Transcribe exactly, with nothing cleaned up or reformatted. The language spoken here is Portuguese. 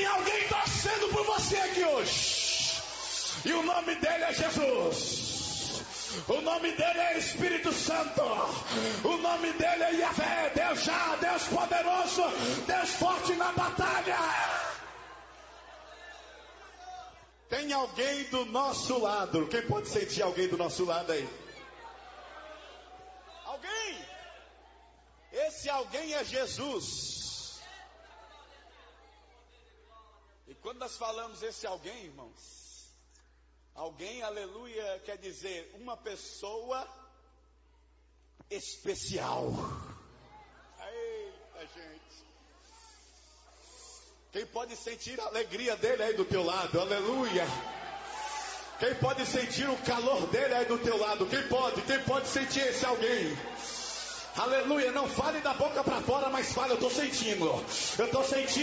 Tem alguém torcendo por você aqui hoje. E o nome dele é Jesus. O nome dele é Espírito Santo. O nome dele é Yahvé, Deus já, Deus poderoso, Deus forte na batalha. Tem alguém do nosso lado. Quem pode sentir alguém do nosso lado aí? Alguém? Esse alguém é Jesus. E quando nós falamos esse alguém, irmãos, alguém, aleluia, quer dizer uma pessoa especial. Eita, gente. Quem pode sentir a alegria dele aí do teu lado? Aleluia. Quem pode sentir o calor dele aí do teu lado? Quem pode? Quem pode sentir esse alguém? Aleluia. Não fale da boca para fora, mas fale, eu estou sentindo. Eu estou sentindo.